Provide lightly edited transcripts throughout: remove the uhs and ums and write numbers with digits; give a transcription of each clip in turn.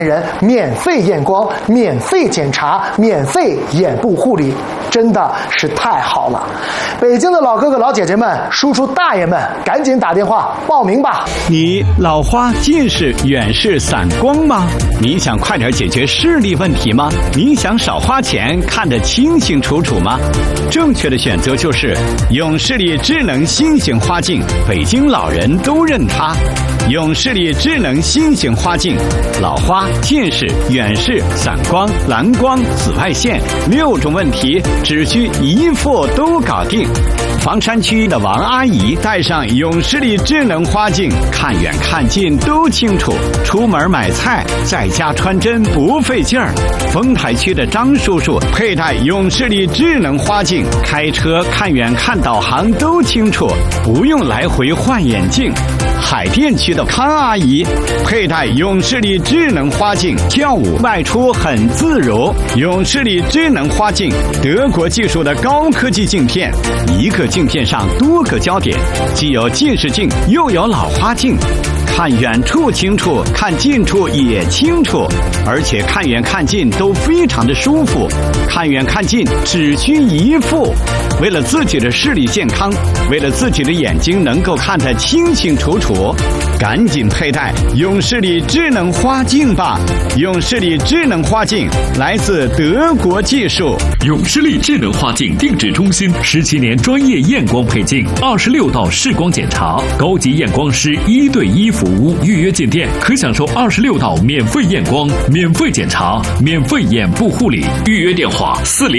人免费验光、免费检查、免费眼部护理，真的是太好了！北京的老哥哥老姐姐们、叔叔大爷们，赶紧打电话报名吧！ 你老花、近视、远视、散光吗？你想快点解决视力问题吗？你想少花钱看得清清楚楚吗？正确的选择就是永视力智能新型花镜，北京老人都认它。永视力智能新型花镜，老花、近视、远视、散光、蓝光、紫外线6种问题只需一副都搞定。房山区的王阿姨戴上永视力智能花镜，看远看近都清楚，出门买菜在家穿针不费劲儿。丰台区的张叔叔佩戴永视力智能花镜，开车看远看导航都清楚，不用来回换眼镜。海淀区的康阿姨佩戴永视力智能花镜，跳舞外出很自如。永视力智能花镜，德国技术的高科技镜片，一个镜片上多个焦点，既有近视镜又有老花镜，看远处清楚，看近处也清楚，而且看远看近都非常的舒服，看远看近只需一副。为了自己的视力健康，为了自己的眼睛能够看得清清楚楚，赶紧佩戴永视力智能花镜吧！永视力智能花镜来自德国技术。 永视力智能花镜定制中心17年专业验光配镜，26道视光检查，高级验光师1对1服务。预约进店可享受26道免费验光、免费检查、免费眼部护理。预约电话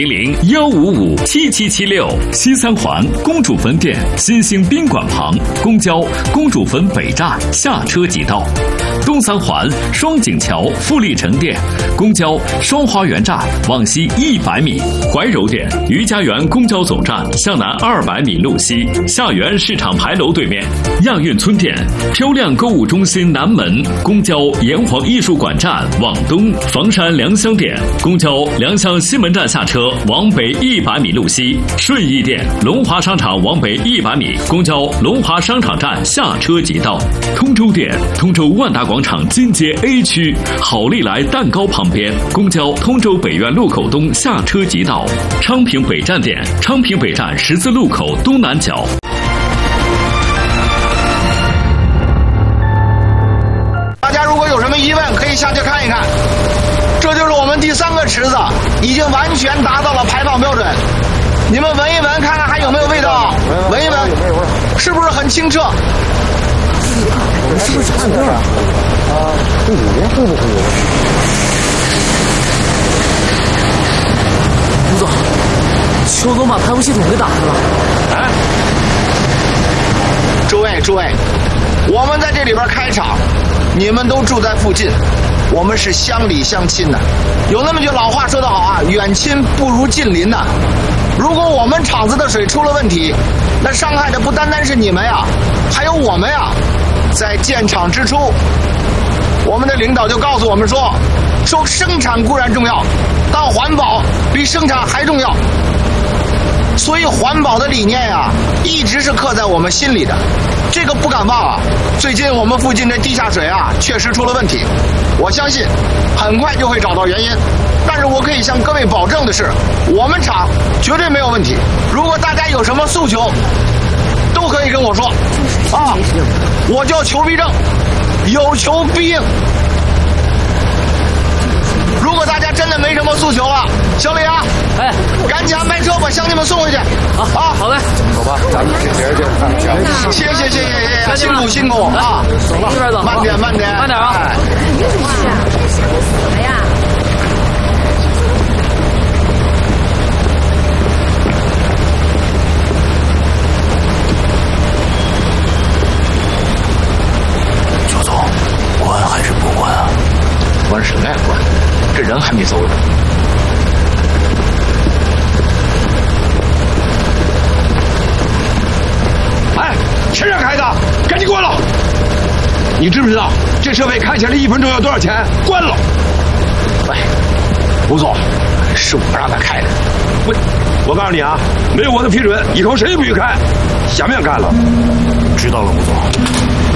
400-155-7776。西三环公主坟店新兴宾馆旁，公交公主坟北站下车即到。东三环双井桥富力城店，公交双花园站往西100米。怀柔店余家园公交总站向南200米路西，下园市场牌楼对面。亚运村店漂亮购物中心南门，公交炎黄艺术馆站往东。房山良乡店公交良乡西门站下车往北100米路西。顺义店龙华商场往北100米，公交龙华商场站下车即到。通州店通州万达广场金街 A 区好利来蛋糕旁边，公交通州北苑路口东下车即到。昌平北站店昌平北站十字路口东南角。 大家如果有什么疑问，可以下去看一看。这就是我们第3个池子，已经完全达到了排放标准。你们闻一闻，看看还有没有味道？闻一闻，是不是很清澈？ 是不是看这儿啊？会不会有？ 吴总，邱总把排污系统给打开了。 哎，诸位，我们在这里边开厂，你们都住在附近，我们是乡里乡亲的。有那么句老话说得好啊，远亲不如近邻呐。如果我们厂子的水出了问题，那伤害的不单单是你们呀，还有我们呀。在建厂之初，我们的领导就告诉我们说生产固然重要，但环保比生产还重要。所以环保的理念呀，一直是刻在我们心里的，这个不敢忘啊。最近我们附近的地下水啊，确实出了问题，我相信很快就会找到原因。但是我可以向各位保证的是，我们厂绝对没有问题。如果大家有什么诉求，都可以跟我说啊，我叫求必正，有求必应。如果大家真的没什么诉求了，小李啊，赶紧安排车把乡亲们送回去。 好嘞， 走吧，咱们别人谢谢，辛苦啊！ 走了，这边走， 慢点啊！ 死了呀！ 邱总，关还是不关啊？关什么呀关？这人还没走呢。哎，谁让开的？赶紧关了！你知不知道这设备开起来1分钟要多少钱？关了！喂，吴总，是我让他开的。我告诉你啊，没有我的批准，以后谁也不许开。想不想干了？知道了，吴总。